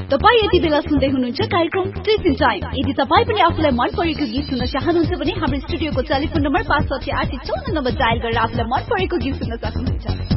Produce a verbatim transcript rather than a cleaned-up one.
तपाईँ यति बेला सुन्दै हुनुहुन्छ कार्यक्रम टेस्ट टाइम। यदि तपाईँ पनि आफूलाई मन परेको गीत सुन्न चाहनुहुन्छ भने हाम्रो स्टुडियोको टेलिफोन नम्बर पाँच साठी आठ चौन्न नम्बर डायल गरेर आफूलाई मन परेको गीत सुन्न सक्नुहुन्छ।